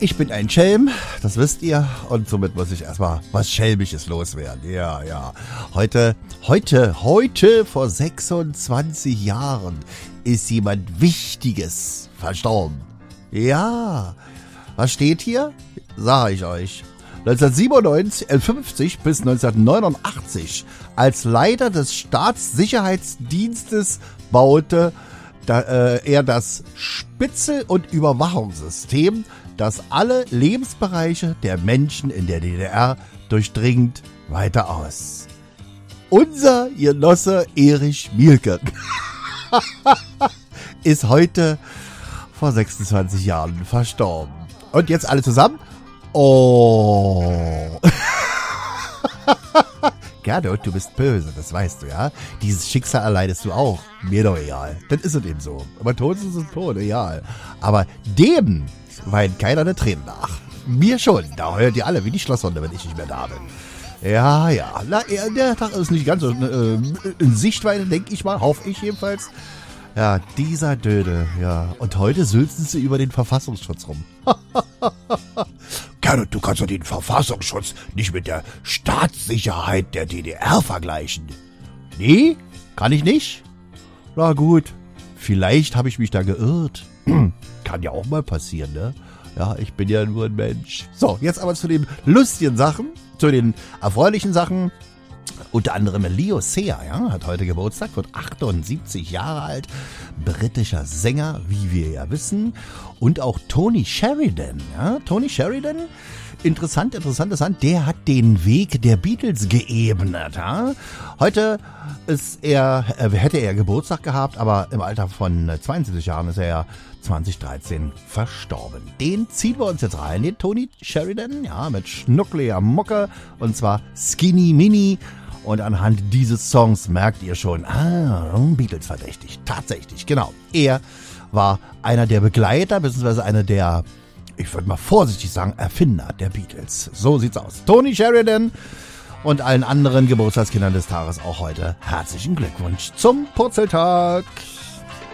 Ich bin ein Schelm, das wisst ihr, und somit muss ich erstmal was Schelmisches loswerden. Ja. Heute vor 26 Jahren ist jemand Wichtiges verstorben. Ja, was steht hier? Sag ich euch. 1957 bis 1989 als Leiter des Staatssicherheitsdienstes baute er das Spitzel- und Überwachungssystem, das alle Lebensbereiche der Menschen in der DDR durchdringt, weiter aus. Unser Genosse Erich Mielke ist heute vor 26 Jahren verstorben. Und jetzt alle zusammen? Oh. Gernot, du bist böse, das weißt du, ja? Dieses Schicksal erleidest du auch. Mir doch egal. Das ist es eben so. Aber tot ist es tot, egal. Aber dem weint keiner eine Träne nach. Mir schon. Da heult ihr alle wie die Schlosshunde, wenn ich nicht mehr da bin. Ja. Na, der Tag ist nicht ganz so in Sichtweite, denke ich mal. Hoffe ich jedenfalls. Ja, dieser Dödel, ja. Und heute sülzen sie über den Verfassungsschutz rum. Gernot, du kannst doch den Verfassungsschutz nicht mit der Staatssicherheit der DDR vergleichen. Nee, kann ich nicht? Na gut, vielleicht habe ich mich da geirrt. Kann ja auch mal passieren, ne? Ja, ich bin ja nur ein Mensch. So, jetzt aber zu den lustigen Sachen, zu den erfreulichen Sachen. Unter anderem Leo Sayer, ja, hat heute Geburtstag, wird 78 Jahre alt, britischer Sänger, wie wir ja wissen. Und auch Tony Sheridan, ja, Tony Sheridan, interessant, der hat den Weg der Beatles geebnet, ja. Heute hätte er Geburtstag gehabt, aber im Alter von 72 Jahren ist er ja 2013 verstorben. Den ziehen wir uns jetzt rein, den Tony Sheridan, ja, mit schnuckliger Mucke, und zwar Skinny Mini. Und anhand dieses Songs merkt ihr schon, Beatles verdächtig. Tatsächlich, genau. Er war einer der Begleiter, beziehungsweise einer der, ich würde mal vorsichtig sagen, Erfinder der Beatles. So sieht's aus. Tony Sheridan und allen anderen Geburtstagskindern des Tages auch heute herzlichen Glückwunsch zum Purzeltag.